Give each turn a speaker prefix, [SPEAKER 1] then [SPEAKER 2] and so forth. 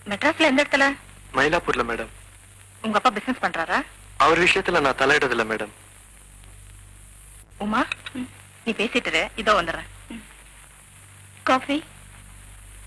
[SPEAKER 1] மெட்ராஸ்ல எந்த இடத்துல?
[SPEAKER 2] மயிலாப்பூர்ல மேடம்.
[SPEAKER 1] உங்க அப்பா பிசினஸ் பண்றாரா?
[SPEAKER 2] அவர் விஷயத்துல நான் தலையிடதில்ல மேடம்.
[SPEAKER 1] உமா, நீ பேசிட்டு இரு, இதோ வந்துடுறேன்.
[SPEAKER 3] காஃபி?